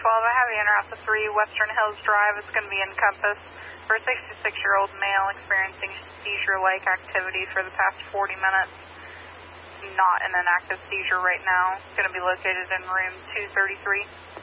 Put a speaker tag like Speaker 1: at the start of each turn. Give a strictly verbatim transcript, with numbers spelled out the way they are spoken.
Speaker 1: twelve, I have you in Alpha three, Western Hills Drive. It's going to be in Compass for a sixty-six-year-old male experiencing seizure-like activity for the past forty minutes. Not in an active seizure right now. It's going to be located in room two thirty-three.